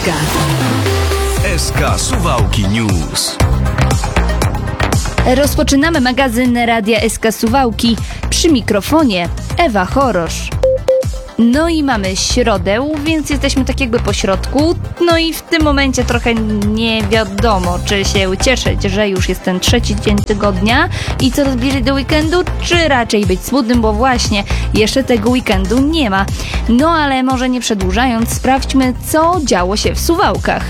SK Suwałki News. Rozpoczynamy magazyn Radia SK Suwałki. Przy mikrofonie Ewa Chorosz. No i mamy środę, więc jesteśmy tak jakby po środku. No i w tym momencie trochę nie wiadomo, czy się cieszyć, że już jest ten trzeci dzień tygodnia i coraz bliżej do weekendu, czy raczej być smutnym, bo właśnie jeszcze tego weekendu nie ma. No ale może nie przedłużając, sprawdźmy, co działo się w Suwałkach.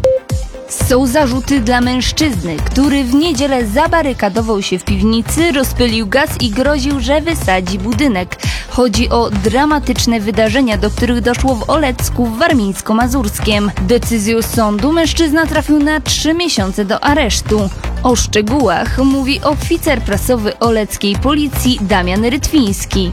Są zarzuty dla mężczyzny, który w niedzielę zabarykadował się w piwnicy, rozpylił gaz i groził, że wysadzi budynek. Chodzi o dramatyczne wydarzenia, do których doszło w Olecku w Warmińsko-Mazurskiem. Decyzją sądu mężczyzna trafił na 3 miesiące do aresztu. O szczegółach mówi oficer prasowy oleckiej policji Damian Rytwiński.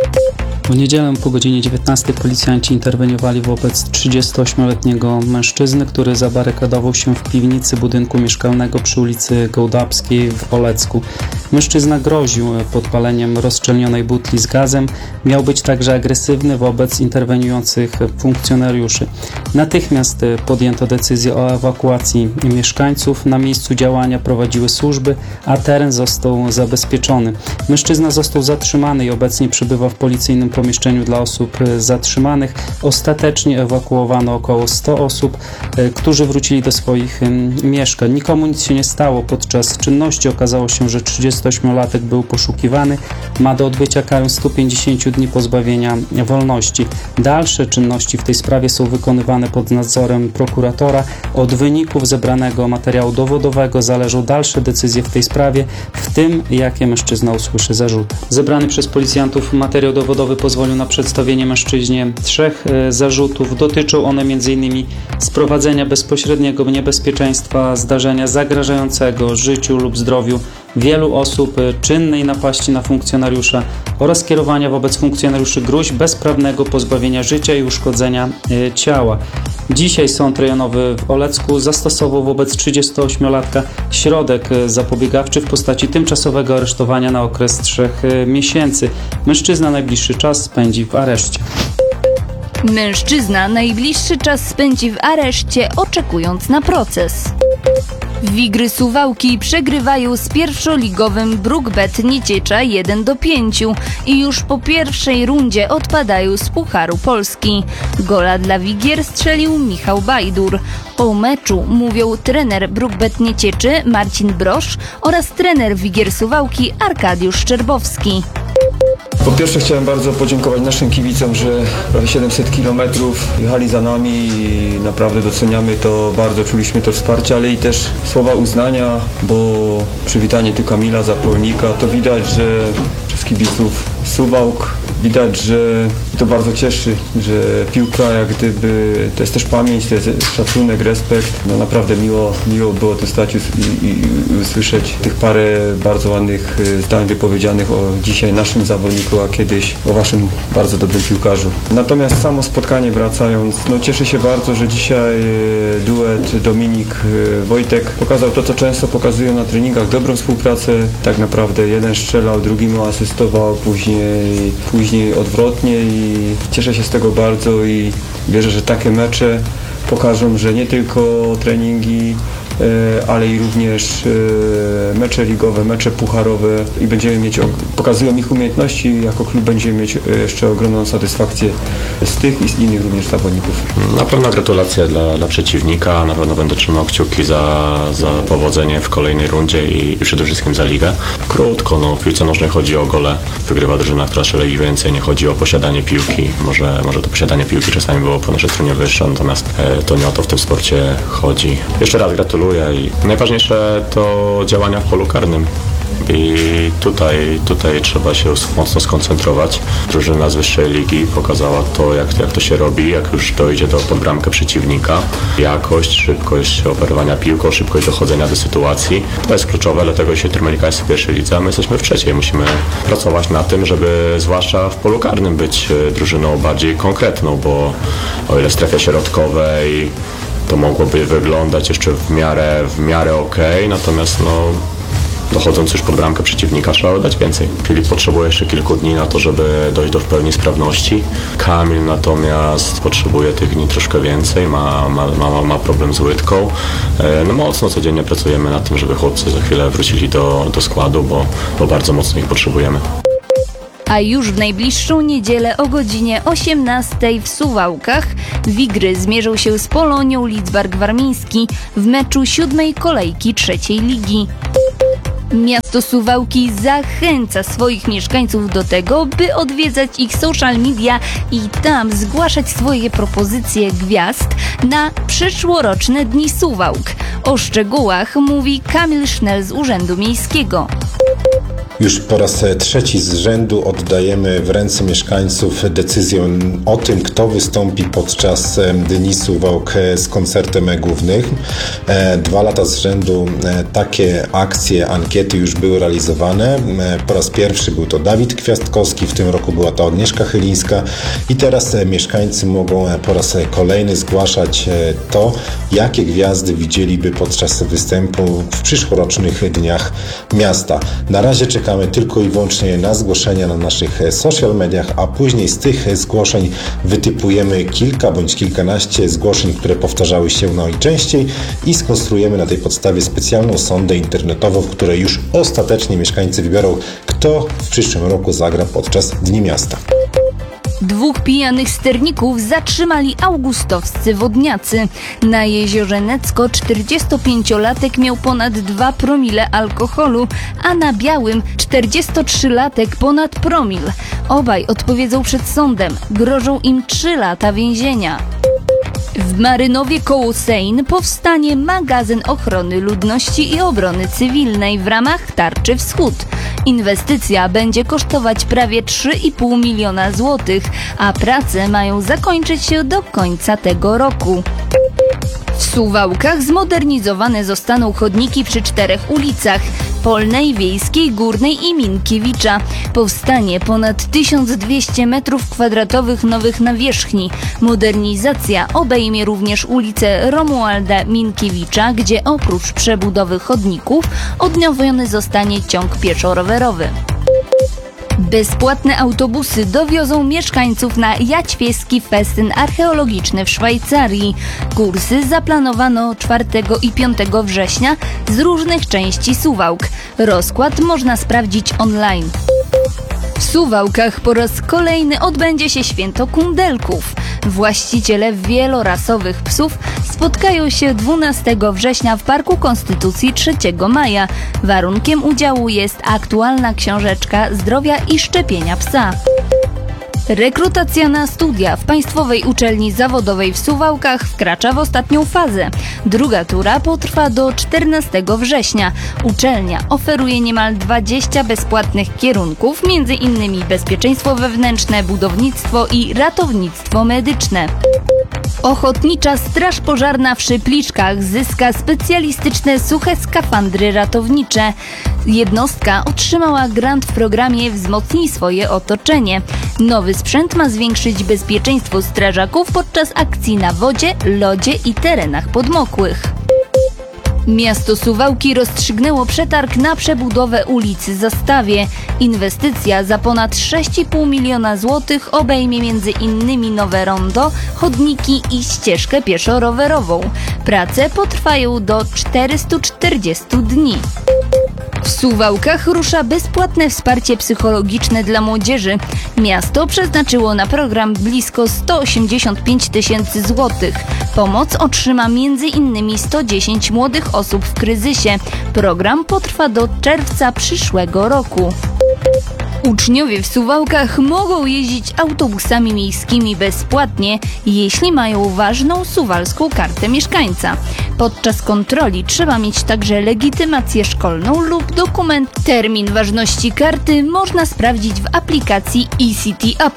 W niedzielę po godzinie 19 policjanci interweniowali wobec 38-letniego mężczyzny, który zabarykadował się w piwnicy budynku mieszkalnego przy ulicy Gołdapskiej w Olecku. Mężczyzna groził podpaleniem rozszczelnionej butli z gazem. Miał być także agresywny wobec interweniujących funkcjonariuszy. Natychmiast podjęto decyzję o ewakuacji mieszkańców. Na miejscu działania prowadziły służby, a teren został zabezpieczony. Mężczyzna został zatrzymany i obecnie przebywa w policyjnym pomieszczeniu dla osób zatrzymanych. Ostatecznie ewakuowano około 100 osób, którzy wrócili do swoich mieszkań. Nikomu nic się nie stało. Podczas czynności okazało się, że 38-latek był poszukiwany. Ma do odbycia karę 150 dni pozbawienia wolności. Dalsze czynności w tej sprawie są wykonywane pod nadzorem prokuratora. Od wyników zebranego materiału dowodowego zależą dalsze decyzje w tej sprawie, w tym jakie mężczyzna usłyszy zarzuty. Zebrany przez policjantów materiał dowodowy pozwolił na przedstawienie mężczyźnie 3 zarzutów. Dotyczą one m.in. sprowadzenia bezpośredniego niebezpieczeństwa zdarzenia zagrażającego życiu lub zdrowiu wielu osób, czynnej napaści na funkcjonariusza oraz kierowania wobec funkcjonariuszy gróźb bezprawnego pozbawienia życia i uszkodzenia ciała. Dzisiaj Sąd Rejonowy w Olecku zastosował wobec 38-latka środek zapobiegawczy w postaci tymczasowego aresztowania na okres 3 miesięcy. Mężczyzna najbliższy czas spędzi w areszcie. Mężczyzna najbliższy czas spędzi w areszcie, oczekując na proces. Wigry Suwałki przegrywają z pierwszoligowym BrookBet Nieciecza 1-5 i już po pierwszej rundzie odpadają z Pucharu Polski. Gola dla Wigier strzelił Michał Bajdur. O meczu mówią trener BrookBet Niecieczy Marcin Brosz oraz trener Wigier Suwałki Arkadiusz Szczerbowski. Po pierwsze chciałem bardzo podziękować naszym kibicom, że prawie 700 km jechali za nami i naprawdę doceniamy to, bardzo czuliśmy to wsparcie, ale i też słowa uznania, bo przywitanie tu Kamila Zapolnika, to widać, że przez kibiców Suwałk widać, że to bardzo cieszy, że piłka jak gdyby, to jest też pamięć, to jest szacunek, respekt. No naprawdę miło było tu stać i usłyszeć tych parę bardzo ładnych zdań wypowiedzianych o dzisiaj naszym zawodniku, a kiedyś o waszym bardzo dobrym piłkarzu. Natomiast samo spotkanie wracając, no cieszę się bardzo, że dzisiaj duet Dominik-Wojtek pokazał to, co często pokazują na treningach, dobrą współpracę. Tak naprawdę jeden strzelał, drugi mu asystował, później odwrotnie i cieszę się z tego bardzo i wierzę, że takie mecze pokażą, że nie tylko treningi, ale i również mecze ligowe, mecze pucharowe i będziemy mieć, pokazują ich umiejętności, jako klub będziemy mieć jeszcze ogromną satysfakcję z tych i z innych również zawodników. Na pewno gratulacje dla przeciwnika, na pewno będę trzymał kciuki za powodzenie w kolejnej rundzie i przede wszystkim za ligę. Krótko, w piłce nożnej chodzi o gole, wygrywa drużyna, która strzeli więcej, nie chodzi o posiadanie piłki, może to posiadanie piłki czasami było po naszej stronie wyższe, natomiast to nie o to w tym sporcie chodzi. Jeszcze raz gratuluję i najważniejsze to działania w polu karnym. I tutaj trzeba się mocno skoncentrować. Drużyna z wyższej ligi pokazała to, jak to się robi, jak już dojdzie pod bramkę przeciwnika. Jakość, szybkość operowania piłką, szybkość dochodzenia do sytuacji. To jest kluczowe, dlatego się Termalika jest w pierwszej lidze, a my jesteśmy w trzeciej. Musimy pracować na tym, żeby zwłaszcza w polu karnym być drużyną bardziej konkretną, bo o ile w strefie środkowej to mogłoby wyglądać jeszcze w miarę okej, natomiast dochodząc już pod bramkę przeciwnika, trzeba dać więcej. Filip potrzebuje jeszcze kilku dni na to, żeby dojść do w pełni sprawności. Kamil natomiast potrzebuje tych dni troszkę więcej, ma problem z łydką. No mocno codziennie pracujemy nad tym, żeby chłopcy za chwilę wrócili do składu, bo bardzo mocno ich potrzebujemy. A już w najbliższą niedzielę o godzinie 18 w Suwałkach Wigry zmierzą się z Polonią Lidzbark Warmiński w meczu 7. kolejki 3. ligi. Miasto Suwałki zachęca swoich mieszkańców do tego, by odwiedzać ich social media i tam zgłaszać swoje propozycje gwiazd na przyszłoroczne Dni Suwałk. O szczegółach mówi Kamil Sznel z Urzędu Miejskiego. Już po raz 3 z rzędu oddajemy w ręce mieszkańców decyzję o tym, kto wystąpi podczas Dni Suwałk z koncertem głównym. 2 lata z rzędu takie akcje, ankiety już były realizowane. Po raz pierwszy był to Dawid Kwiatkowski, w tym roku była to Agnieszka Chylińska i teraz mieszkańcy mogą po raz kolejny zgłaszać to, jakie gwiazdy widzieliby podczas występu w przyszłorocznych dniach miasta. Na razie czekamy tylko i wyłącznie na zgłoszenia na naszych social mediach, a później z tych zgłoszeń wytypujemy kilka bądź kilkanaście zgłoszeń, które powtarzały się najczęściej i skonstruujemy na tej podstawie specjalną sondę internetową, w której już ostatecznie mieszkańcy wybiorą, kto w przyszłym roku zagra podczas Dni Miasta. 2 pijanych sterników zatrzymali augustowscy wodniacy. Na jeziorze Necko 45-latek miał ponad 2 promile alkoholu, a na Białym 43-latek ponad promil. Obaj odpowiedzą przed sądem. Grożą im 3 lata więzienia. W Marynowie koło Sejn powstanie magazyn ochrony ludności i obrony cywilnej w ramach Tarczy Wschód. Inwestycja będzie kosztować prawie 3,5 miliona złotych, a prace mają zakończyć się do końca tego roku. W Suwałkach zmodernizowane zostaną chodniki przy 4 ulicach: Polnej, Wiejskiej, Górnej i Minkiewicza. Powstanie ponad 1200 m2 nowych nawierzchni. Modernizacja obejmie również ulicę Romualda Minkiewicza, gdzie oprócz przebudowy chodników odnowiony zostanie ciąg pieszo-rowerowy. Bezpłatne autobusy dowiozą mieszkańców na Jaćwieski Festyn Archeologiczny w Szwajcarii. Kursy zaplanowano 4 i 5 września z różnych części Suwałk. Rozkład można sprawdzić online. W Suwałkach po raz kolejny odbędzie się święto kundelków. Właściciele wielorasowych psów spotkają się 12 września w Parku Konstytucji 3 maja. Warunkiem udziału jest aktualna książeczka zdrowia i szczepienia psa. Rekrutacja na studia w Państwowej Uczelni Zawodowej w Suwałkach wkracza w ostatnią fazę. Druga tura potrwa do 14 września. Uczelnia oferuje niemal 20 bezpłatnych kierunków, m.in. bezpieczeństwo wewnętrzne, budownictwo i ratownictwo medyczne. Ochotnicza Straż Pożarna w Szypliczkach zyska specjalistyczne suche skafandry ratownicze. Jednostka otrzymała grant w programie Wzmocnij swoje otoczenie. Nowy sprzęt ma zwiększyć bezpieczeństwo strażaków podczas akcji na wodzie, lodzie i terenach podmokłych. Miasto Suwałki rozstrzygnęło przetarg na przebudowę ulicy Zastawie. Inwestycja za ponad 6,5 miliona złotych obejmie m.in. nowe rondo, chodniki i ścieżkę pieszo-rowerową. Prace potrwają do 440 dni. W Suwałkach rusza bezpłatne wsparcie psychologiczne dla młodzieży. Miasto przeznaczyło na program blisko 185 tysięcy złotych. Pomoc otrzyma m.in. 110 młodych osób w kryzysie. Program potrwa do czerwca przyszłego roku. Uczniowie w Suwałkach mogą jeździć autobusami miejskimi bezpłatnie, jeśli mają ważną suwalską kartę mieszkańca. Podczas kontroli trzeba mieć także legitymację szkolną lub dokument. Termin ważności karty można sprawdzić w aplikacji eCity App.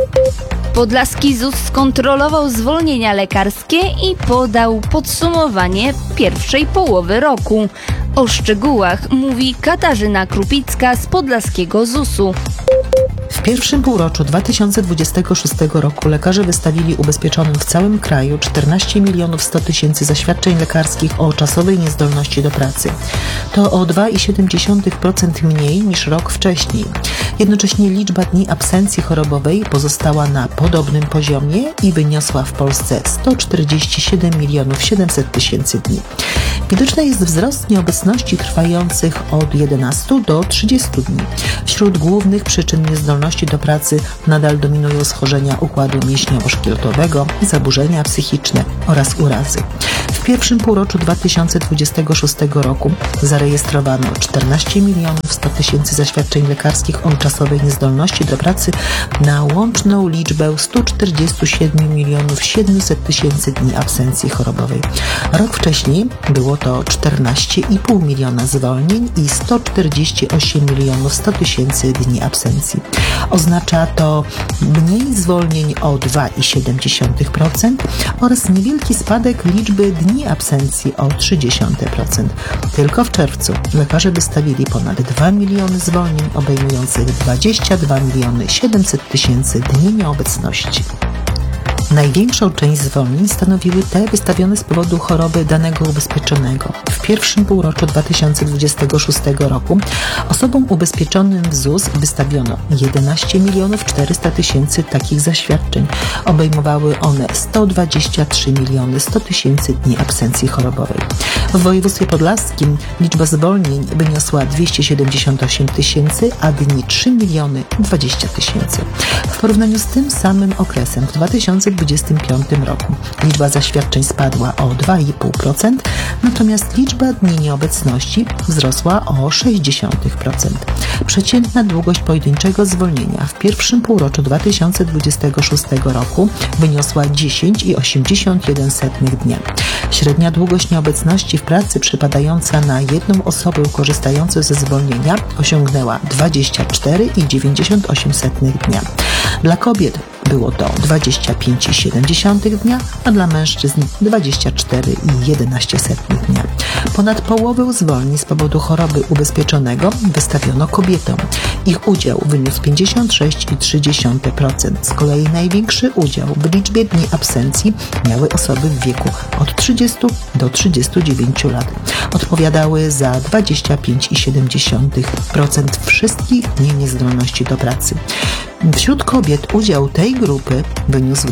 Podlaski ZUS skontrolował zwolnienia lekarskie i podał podsumowanie pierwszej połowy roku. O szczegółach mówi Katarzyna Krupicka z podlaskiego ZUS-u. W pierwszym półroczu 2026 roku lekarze wystawili ubezpieczonym w całym kraju 14 100 000 zaświadczeń lekarskich o czasowej niezdolności do pracy. To o 2,7% mniej niż rok wcześniej. Jednocześnie liczba dni absencji chorobowej pozostała na podobnym poziomie i wyniosła w Polsce 147 700 000 dni. Widoczny jest wzrost nieobecności trwających od 11 do 30 dni. Wśród głównych przyczyn niezdolności do pracy nadal dominują schorzenia układu mięśniowo-szkieletowego, zaburzenia psychiczne oraz urazy. W pierwszym półroczu 2026 roku zarejestrowano 14 100 000 zaświadczeń lekarskich o czasowej niezdolności do pracy na łączną liczbę 147 700 000 dni absencji chorobowej. Rok wcześniej było to 14,5 miliona zwolnień i 148 100 000 dni absencji. Oznacza to mniej zwolnień o 2,7% oraz niewielki spadek liczby dni absencji o 0,3%. Tylko w czerwcu lekarze wystawili ponad 2 miliony zwolnień obejmujących 22 700 000 dni nieobecności. Największą część zwolnień stanowiły te wystawione z powodu choroby danego ubezpieczonego. W pierwszym półroczu 2026 roku osobom ubezpieczonym w ZUS wystawiono 11 400 000 takich zaświadczeń. Obejmowały one 123 100 000 dni absencji chorobowej. W województwie podlaskim liczba zwolnień wyniosła 278 000, a dni 3 020 000. W porównaniu z tym samym okresem w 2025 roku liczba zaświadczeń spadła o 2,5%, natomiast liczba dni nieobecności wzrosła o 0,6%. Przeciętna długość pojedynczego zwolnienia w pierwszym półroczu 2026 roku wyniosła 10,81 dnia. Średnia długość nieobecności w pracy przypadająca na jedną osobę korzystającą ze zwolnienia osiągnęła 24,98 dnia. Dla kobiet było to 25,7 dnia, a dla mężczyzn 24,11 dnia. Ponad połowę zwolnień z powodu choroby ubezpieczonego wystawiono kobietom. Ich udział wyniósł 56,3%. Z kolei największy udział w liczbie dni absencji miały osoby w wieku od 30 do 39 lat. Odpowiadały za 25,7% wszystkich dni niezdolności do pracy. Wśród kobiet udział tej grupy wyniósł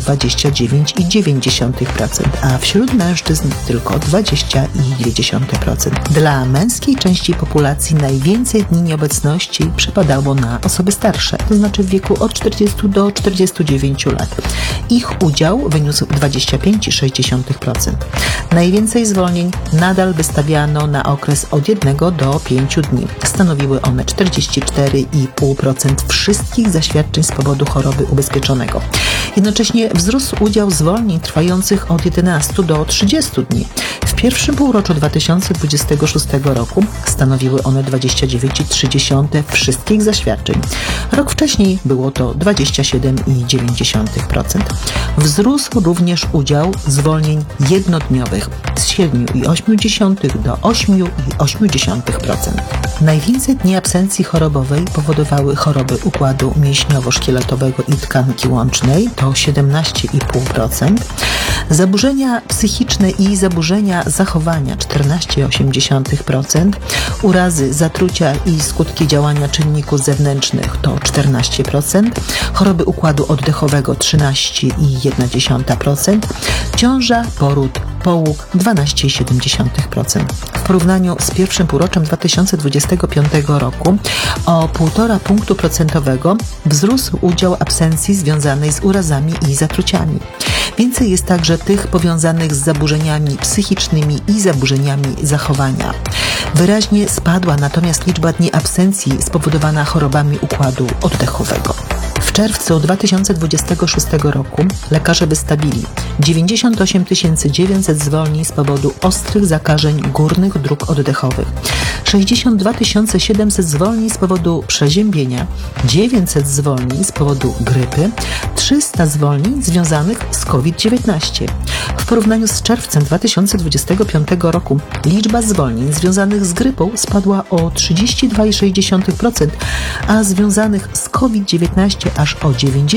29,9%, a wśród mężczyzn tylko 20,2%. Dla męskiej części populacji najwięcej dni nieobecności przypadało na osoby starsze, to znaczy w wieku od 40 do 49 lat. Ich udział wyniósł 25,6%. Najwięcej zwolnień nadal wystawiano na okres od 1 do 5 dni. Stanowiły one 44,5% wszystkich zaświadczeń z powodu choroby ubezpieczonego. Jednocześnie wzrósł udział zwolnień trwających od 11 do 30 dni. W pierwszym półroczu 2026 roku stanowiły one 29,3% wszystkich zaświadczeń. Rok wcześniej było to 27,9%. Wzrósł również udział zwolnień jednodniowych z 7,8% do 8,8%. Najwięcej dni absencji chorobowej powodowały choroby układu mięśniowo-szkieletowego i tkanki łącznej, to 17,5%, zaburzenia psychiczne i zaburzenia zachowania 14,8%, urazy, zatrucia i skutki działania czynników zewnętrznych to 14%, choroby układu oddechowego 13,1%, ciąża, poród, połóg 12,7%. W porównaniu z pierwszym półroczem 2025 roku o 1,5 punktu procentowego wzrósł udział absencji związanej z urazami i zatruciami. Więcej jest także tych powiązanych z zaburzeniami psychicznymi i zaburzeniami zachowania. Wyraźnie spadła natomiast liczba dni absencji spowodowana chorobami układu oddechowego. W czerwcu 2026 roku lekarze wystawili 98 900 zwolnień z powodu ostrych zakażeń górnych dróg oddechowych, 62 700 zwolnień z powodu przeziębienia, 900 zwolnień z powodu grypy, 300 zwolnień związanych z COVID-19. W porównaniu z czerwcem 2025 roku liczba zwolnień związanych z grypą spadła o 32,6%, a związanych z COVID-19 aż o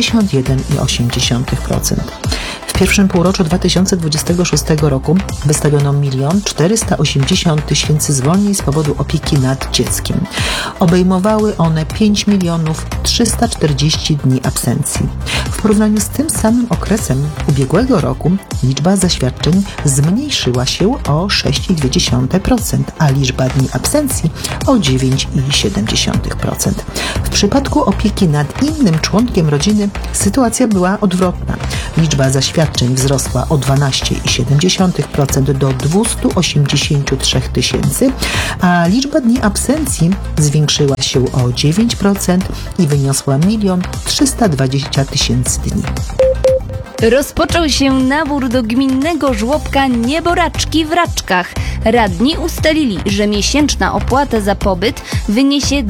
91,8%. W pierwszym półroczu 2026 roku wystawiono 1 480 000 zwolnień z powodu opieki nad dzieckiem. Obejmowały one 5 340 dni absencji. W porównaniu z tym samym okresem ubiegłego roku liczba zaświadczeń zmniejszyła się o 6,2%, a liczba dni absencji o 9,7%. W przypadku opieki nad innym członkiem rodziny sytuacja była odwrotna. Liczba zaświadczeń wzrosła o 12,7% do 283 000, a liczba dni absencji zwiększyła się o 9% i wyniosła 1 320 000 dni. Rozpoczął się nabór do gminnego żłobka Nieboraczki w Raczkach. Radni ustalili, że miesięczna opłata za pobyt wyniesie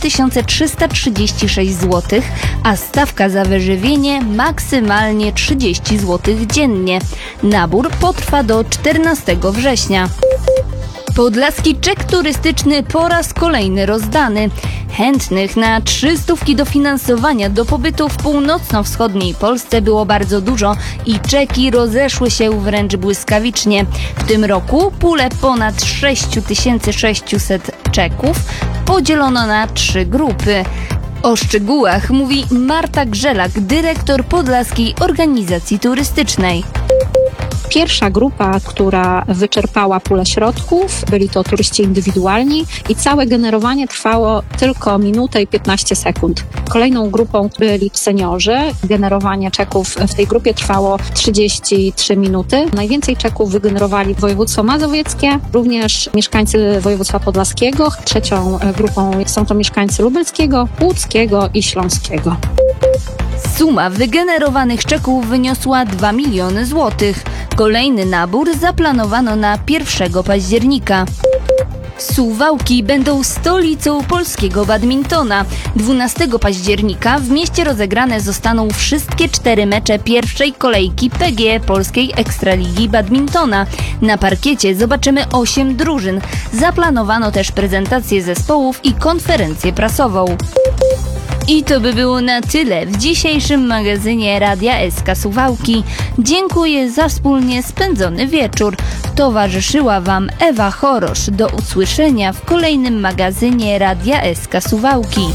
2336 zł, a stawka za wyżywienie maksymalnie 30 zł dziennie. Nabór potrwa do 14 września. Podlaski czek turystyczny po raz kolejny rozdany. Chętnych na 300 dofinansowania do pobytu w północno-wschodniej Polsce było bardzo dużo i czeki rozeszły się wręcz błyskawicznie. W tym roku pulę ponad 6600 czeków podzielono na 3 grupy. O szczegółach mówi Marta Grzelak, dyrektor Podlaskiej Organizacji Turystycznej. Pierwsza grupa, która wyczerpała pulę środków, byli to turyści indywidualni i całe generowanie trwało tylko minutę i 15 sekund. Kolejną grupą byli seniorzy. Generowanie czeków w tej grupie trwało 33 minuty. Najwięcej czeków wygenerowali województwo mazowieckie, również mieszkańcy województwa podlaskiego. Trzecią grupą są to mieszkańcy lubelskiego, łódzkiego i śląskiego. Suma wygenerowanych czeków wyniosła 2 miliony złotych. Kolejny nabór zaplanowano na 1 października. Suwałki będą stolicą polskiego badmintona. 12 października w mieście rozegrane zostaną wszystkie 4 mecze pierwszej kolejki PGE Polskiej Ekstraligi Badmintona. Na parkiecie zobaczymy 8 drużyn. Zaplanowano też prezentację zespołów i konferencję prasową. I to by było na tyle w dzisiejszym magazynie Radia SK Suwałki. Dziękuję za wspólnie spędzony wieczór. Towarzyszyła Wam Ewa Chorosz. Do usłyszenia w kolejnym magazynie Radia SK Suwałki.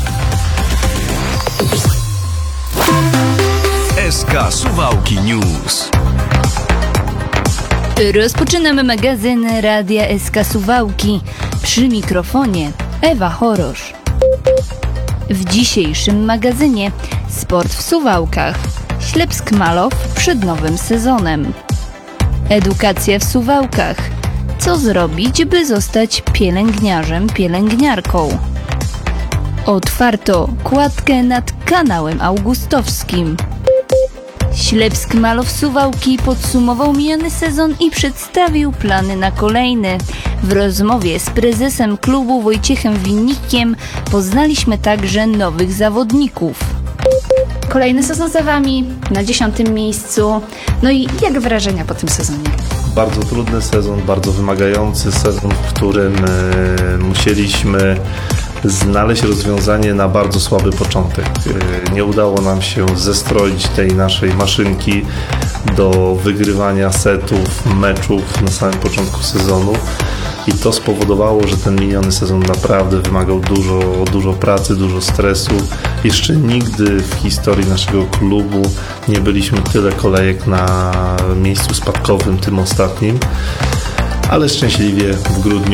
SK Suwałki News. Rozpoczynamy magazyn Radia SK Suwałki. Przy mikrofonie Ewa Chorosz. W dzisiejszym magazynie sport w Suwałkach. Ślepsk-Malow przed nowym sezonem. Edukacja w Suwałkach. Co zrobić, by zostać pielęgniarzem, pielęgniarką? Otwarto kładkę nad kanałem augustowskim. Ślepsk-Malow Suwałki podsumował miniony sezon i przedstawił plany na kolejny. W rozmowie z prezesem klubu Wojciechem Winnikiem poznaliśmy także nowych zawodników. Kolejny sezon za Wami, na 10. miejscu. No i jak wrażenia po tym sezonie? Bardzo trudny sezon, bardzo wymagający sezon, w którym musieliśmy znaleźć rozwiązanie na bardzo słaby początek. Nie udało nam się zestroić tej naszej maszynki do wygrywania setów, meczów na samym początku sezonu. I to spowodowało, że ten miniony sezon naprawdę wymagał dużo pracy, dużo stresu. Jeszcze nigdy w historii naszego klubu nie byliśmy tyle kolejek na miejscu spadkowym, tym ostatnim. Ale szczęśliwie w grudniu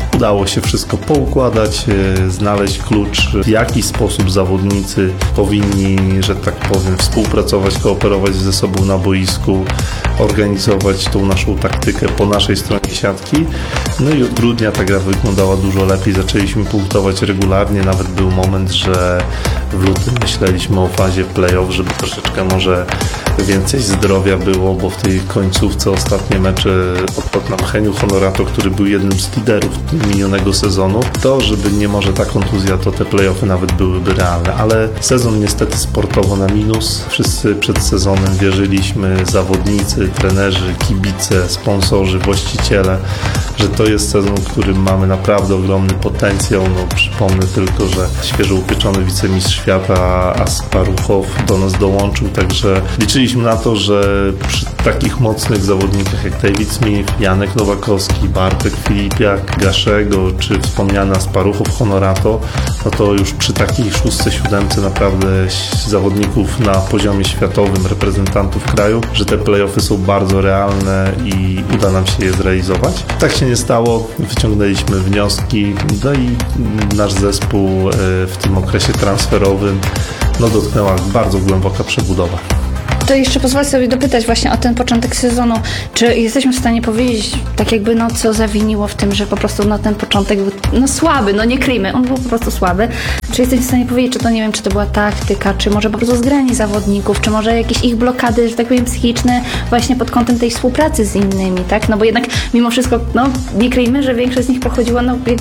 Udało się wszystko poukładać, znaleźć klucz, w jaki sposób zawodnicy powinni, że tak powiem, współpracować, kooperować ze sobą na boisku, organizować tą naszą taktykę po naszej stronie siatki. No i od grudnia ta gra wyglądała dużo lepiej, zaczęliśmy punktować regularnie, nawet był moment, że w lutym myśleliśmy o fazie play-off, żeby troszeczkę może więcej zdrowia było, bo w tej końcówce ostatnie mecze odpadł nam Heniu Honorato, który był jednym z liderów minionego sezonu. To, żeby nie może ta kontuzja, to te play-offy nawet byłyby realne, ale sezon niestety sportowo na minus. Wszyscy przed sezonem wierzyliśmy, zawodnicy, trenerzy, kibice, sponsorzy, właściciele, że to jest sezon, w którym mamy naprawdę ogromny potencjał. No, przypomnę tylko, że świeżo upieczony wicemistrz świata Asparuchow do nas dołączył, także liczyliśmy na to, że przy takich mocnych zawodnikach jak David Smith, Janek Nowakowski, Bartek Filipiak, Gaszego czy wspomniany Asparuchow Honorato, no to już przy takiej 6-7 naprawdę zawodników na poziomie światowym, reprezentantów kraju, że te play-offy są bardzo realne i uda nam się je zrealizować. Tak się nie stało, wyciągnęliśmy wnioski, no i nasz zespół w tym okresie transferowym dotknęła bardzo głęboka przebudowa. To jeszcze pozwolę sobie dopytać właśnie o ten początek sezonu. Czy jesteśmy w stanie powiedzieć, tak jakby, co zawiniło w tym, że po prostu ten początek był słaby, nie kryjmy, on był po prostu słaby. Czy jesteśmy w stanie powiedzieć, czy to, nie wiem, czy to była taktyka, czy może po prostu zgranie zawodników, czy może jakieś ich blokady, że tak powiem, psychiczne właśnie pod kątem tej współpracy z innymi, tak? Bo jednak mimo wszystko, nie kryjmy, że większość z nich pochodziła,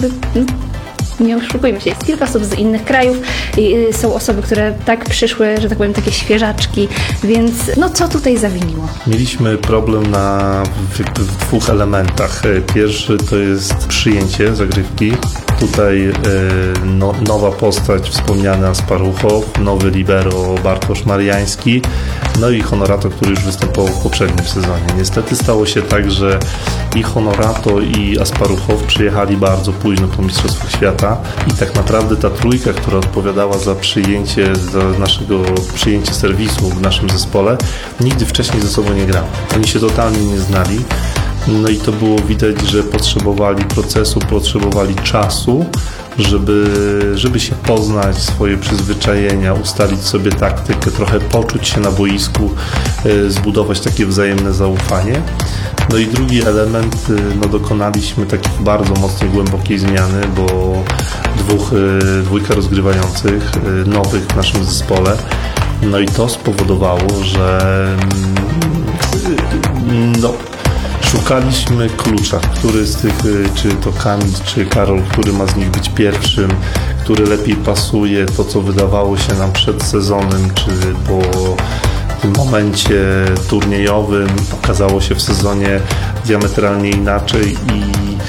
nie oszukujmy się, jest kilka osób z innych krajów i są osoby, które tak przyszły, że tak powiem, takie świeżaczki, więc co tutaj zawiniło? Mieliśmy problem w dwóch elementach. Pierwszy to jest przyjęcie zagrywki. Tutaj nowa postać, wspomniany Asparuchow, nowy libero Bartosz Mariański, i Honorato, który już występował w poprzednim sezonie. Niestety stało się tak, że i Honorato, i Asparuchow przyjechali bardzo późno po Mistrzostwach Świata i tak naprawdę ta trójka, która odpowiadała za przyjęcie serwisu w naszym zespole, nigdy wcześniej ze sobą nie grała. Oni się totalnie nie znali. I to było widać, że potrzebowali procesu, potrzebowali czasu, żeby się poznać, swoje przyzwyczajenia, ustalić sobie taktykę, trochę poczuć się na boisku, zbudować takie wzajemne zaufanie. I drugi element, dokonaliśmy takiej bardzo mocnej, głębokiej zmiany, bo dwójka rozgrywających, nowych w naszym zespole. I to spowodowało, że szukaliśmy klucza, który z tych, czy to Kamil, czy Karol, który ma z nich być pierwszym, który lepiej pasuje, to co wydawało się nam przed sezonem, czy po tym momencie turniejowym okazało się w sezonie diametralnie inaczej i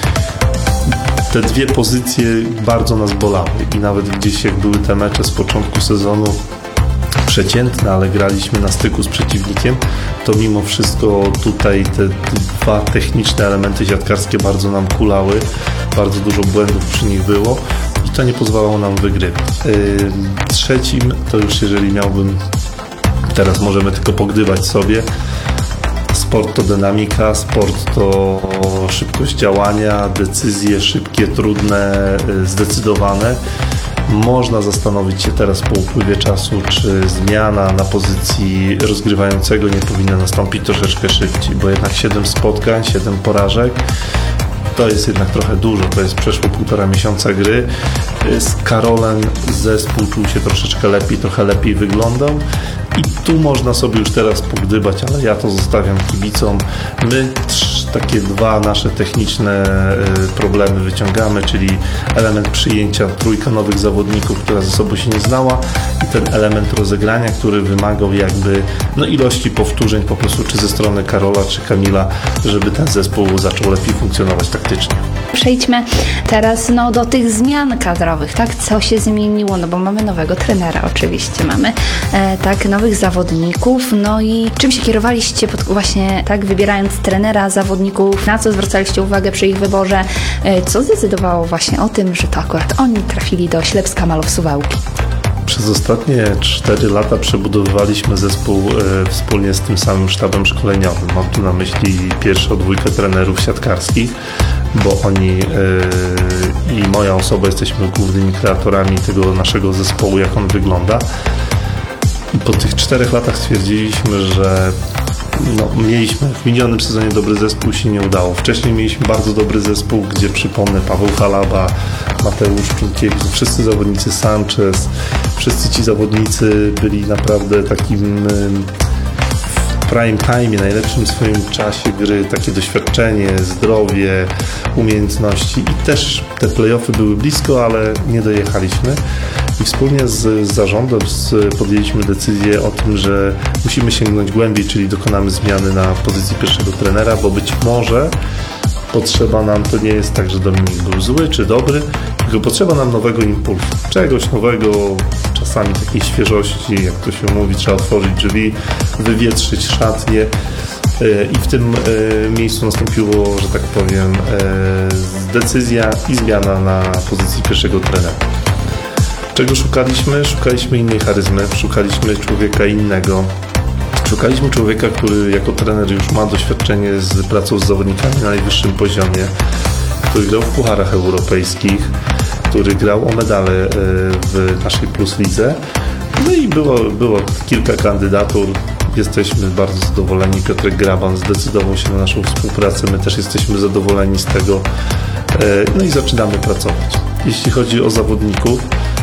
te dwie pozycje bardzo nas bolały i nawet gdzieś jak były te mecze z początku sezonu przeciętne, ale graliśmy na styku z przeciwnikiem, to mimo wszystko tutaj te dwa techniczne elementy siatkarskie bardzo nam kulały, bardzo dużo błędów przy nich było i to nie pozwalało nam wygrywać. Trzecim, to już jeżeli miałbym, teraz możemy tylko pogdybać sobie, sport to dynamika, sport to szybkość działania, decyzje szybkie, trudne, zdecydowane. Można zastanowić się teraz po upływie czasu, czy zmiana na pozycji rozgrywającego nie powinna nastąpić troszeczkę szybciej, bo jednak 7 spotkań, 7 porażek to jest jednak trochę dużo, to jest przeszło 1,5 miesiąca gry. Z Karolem zespół czuł się troszeczkę lepiej, trochę lepiej wyglądał i tu można sobie już teraz pogdybać, ale ja to zostawiam kibicom. My takie dwa nasze techniczne problemy wyciągamy, czyli element przyjęcia, trójka nowych zawodników, która ze sobą się nie znała i ten element rozegrania, który wymagał jakby ilości powtórzeń po prostu, czy ze strony Karola, czy Kamila, żeby ten zespół zaczął lepiej funkcjonować taktycznie. Przejdźmy teraz do tych zmian kadrowych, tak? Co się zmieniło? Bo mamy nowego trenera oczywiście, mamy nowych zawodników, i czym się kierowaliście właśnie wybierając trenera, zawodników, na co zwracaliście uwagę przy ich wyborze, co zdecydowało właśnie o tym, że to akurat oni trafili do Ślepska Malow Suwałki? Przez ostatnie 4 lata przebudowywaliśmy zespół wspólnie z tym samym sztabem szkoleniowym. Mam tu na myśli pierwszą 2 trenerów siatkarskich. bo oni i moja osoba jesteśmy głównymi kreatorami tego naszego zespołu, jak on wygląda. I po tych 4 latach stwierdziliśmy, że mieliśmy w minionym sezonie dobry zespół, się nie udało. Wcześniej mieliśmy bardzo dobry zespół, gdzie przypomnę Paweł Halaba, Mateusz Czunkiewicz, wszyscy zawodnicy, Sanchez, wszyscy ci zawodnicy byli naprawdę takim prime time, najlepszym swoim czasie gry, takie doświadczenie, zdrowie, umiejętności i też te play-offy były blisko, ale nie dojechaliśmy. I wspólnie z zarządem podjęliśmy decyzję o tym, że musimy sięgnąć głębiej, czyli dokonamy zmiany na pozycji pierwszego trenera, bo być może potrzeba nam, to nie jest tak, że Dominik był zły czy dobry, tylko potrzeba nam nowego impulsu, czegoś nowego, czasami takiej świeżości, jak to się mówi, trzeba otworzyć drzwi, wywietrzyć szatnię. I w tym miejscu nastąpiło, że tak powiem, decyzja i zmiana na pozycji pierwszego trenera. Czego szukaliśmy? Szukaliśmy innej charyzmy, szukaliśmy człowieka innego. Szukaliśmy człowieka, który jako trener już ma doświadczenie z pracą z zawodnikami na najwyższym poziomie, który grał w pucharach europejskich, który grał o medale w naszej Plus Lidze. No i było kilka kandydatur. Jesteśmy bardzo zadowoleni. Piotrek Graban zdecydował się na naszą współpracę. My też jesteśmy zadowoleni z tego. No i zaczynamy pracować. Jeśli chodzi o zawodników,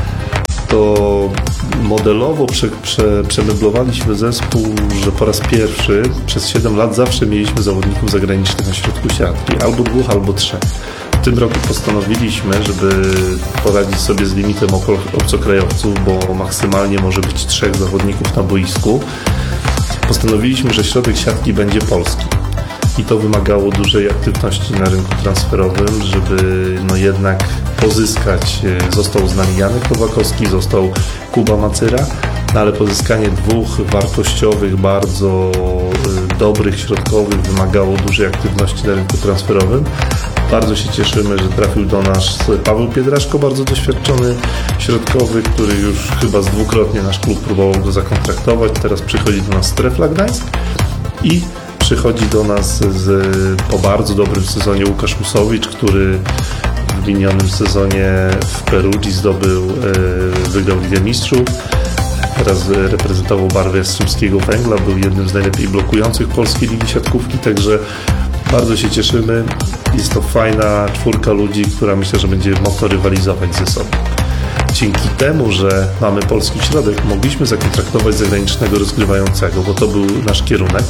to modelowo przemeblowaliśmy zespół, że po raz pierwszy przez 7 lat zawsze mieliśmy zawodników zagranicznych na środku siatki. Albo 2, albo 3. W tym roku postanowiliśmy, żeby poradzić sobie z limitem obcokrajowców, bo maksymalnie może być 3 zawodników na boisku. Postanowiliśmy, że środek siatki będzie polski. I to wymagało dużej aktywności na rynku transferowym, żeby jednak pozyskać. Został z nami Janek Nowakowski, został Kuba Macyra, ale pozyskanie 2 wartościowych, bardzo dobrych środkowych wymagało dużej aktywności na rynku transferowym. Bardzo się cieszymy, że trafił do nas Paweł Piedraszko, bardzo doświadczony środkowy, który już chyba dwukrotnie nasz klub próbował go zakontraktować. Teraz przychodzi do nas Strefla Gdańsk i przychodzi do nas po bardzo dobrym sezonie Łukasz Usowicz, który w minionym sezonie w Perugii wygrał Ligę Mistrzów. Teraz reprezentował barwy Jastrzębskiego Węgla, był jednym z najlepiej blokujących polskiej ligi siatkówki, także bardzo się cieszymy. Jest to fajna 4 ludzi, która myślę, że będzie mocno rywalizować ze sobą. Dzięki temu, że mamy polski środek, mogliśmy zakontraktować zagranicznego rozgrywającego, bo to był nasz kierunek.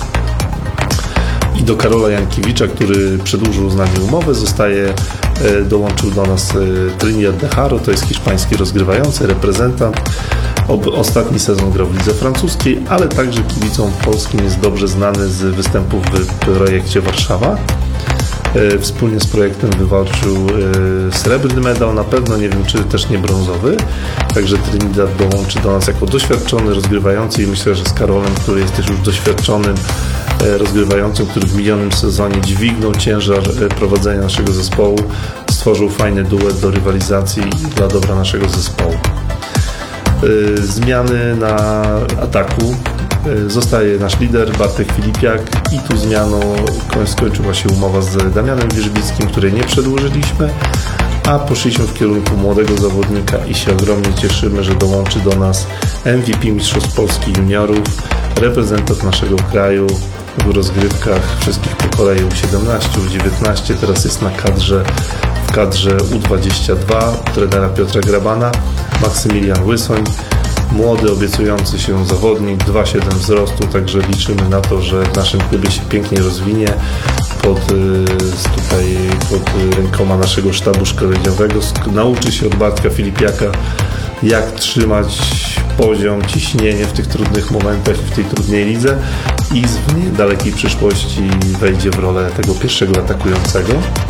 I do Karola Jankiewicza, który przedłużył z nami umowę, dołączył do nas Trinidad de Haro, to jest hiszpański rozgrywający, reprezentant. Ostatni sezon grał w lidze francuskiej, ale także kibicom polskim jest dobrze znany z występów w projekcie Warszawa. Wspólnie z projektem wywalczył srebrny medal, na pewno nie wiem, czy też nie brązowy. Także Trinidad dołączy do nas jako doświadczony rozgrywający i myślę, że z Karolem, który jest też już doświadczonym rozgrywającym, który w minionym sezonie dźwignął ciężar prowadzenia naszego zespołu, stworzył fajny duet do rywalizacji dla dobra naszego zespołu. Zmiany na ataku. Zostaje nasz lider Bartek Filipiak i tu zmianą skończyła się umowa z Damianem Wierzbickim, której nie przedłużyliśmy, a poszliśmy w kierunku młodego zawodnika i się ogromnie cieszymy, że dołączy do nas MVP Mistrzostw Polski Juniorów, reprezentant naszego kraju w rozgrywkach wszystkich pokoleń U17, U19, teraz jest w kadrze U22 trenera Piotra Grabana, Maksymilian Łysoń. Młody, obiecujący się zawodnik, 2,7 wzrostu, także liczymy na to, że w naszym klubie się pięknie rozwinie pod rękoma naszego sztabu szkoleniowego. Nauczy się od Bartka Filipiaka, jak trzymać poziom, ciśnienie w tych trudnych momentach i w tej trudnej lidze i w niedalekiej przyszłości wejdzie w rolę tego pierwszego atakującego.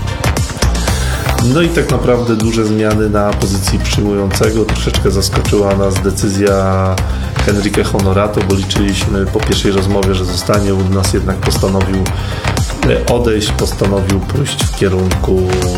No i tak naprawdę duże zmiany na pozycji przyjmującego. Troszeczkę zaskoczyła nas decyzja Henrique Honorato, bo liczyliśmy po pierwszej rozmowie, że zostanie u nas, jednak postanowił odejść, postanowił pójść w kierunku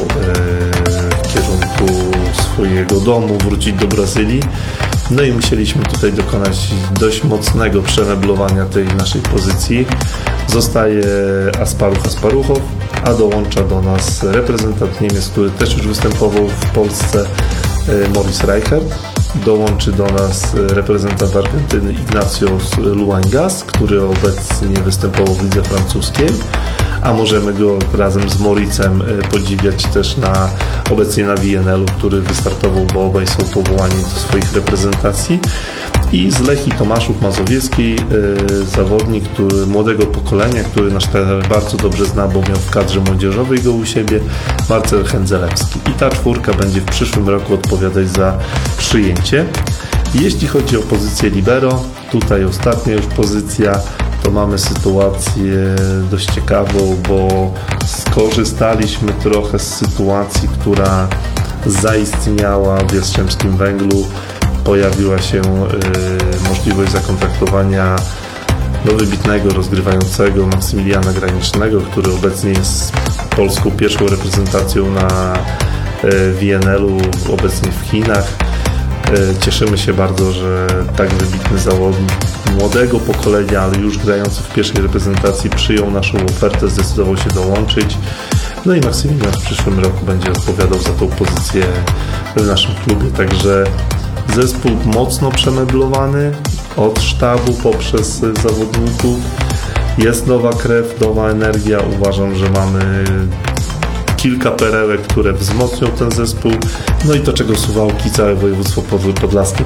swojego domu, wrócić do Brazylii. No i musieliśmy tutaj dokonać dość mocnego przemeblowania tej naszej pozycji. Zostaje Asparuch Asparuchow, a dołącza do nas reprezentant Niemiec, który też już występował w Polsce, Maurice Reichert. Dołączy do nas reprezentant Argentyny Ignacio Luangas, który obecnie występował w lidze francuskiej, a możemy go razem z Mauricem podziwiać też obecnie na WNL-u, który wystartował, bo obaj są powołani do swoich reprezentacji. I z Lechii Tomaszów Mazowieckiej zawodnik młodego pokolenia, który nasz trener bardzo dobrze zna, bo miał w kadrze młodzieżowej go u siebie, Marcel Hędzelewski. I ta czwórka będzie w przyszłym roku odpowiadać za przyjęcie. Jeśli chodzi o pozycję libero, tutaj ostatnia już pozycja, to mamy sytuację dość ciekawą, bo skorzystaliśmy trochę z sytuacji, która zaistniała w Jastrzębskim Węglu. Pojawiła się możliwość zakontraktowania wybitnego rozgrywającego Maksymiliana Granicznego, który obecnie jest polską pierwszą reprezentacją na WNL-u, obecnie w Chinach. Cieszymy się bardzo, że tak wybitny zawodnik młodego pokolenia, ale już grający w pierwszej reprezentacji przyjął naszą ofertę, zdecydował się dołączyć. No i Maksymilian w przyszłym roku będzie odpowiadał za tą pozycję w naszym klubie, także zespół mocno przemeblowany od sztabu poprzez zawodników. Jest nowa krew, nowa energia. Uważam, że mamy kilka perełek, które wzmocnią ten zespół. No i to, czego Suwałki, całe województwo podlaskie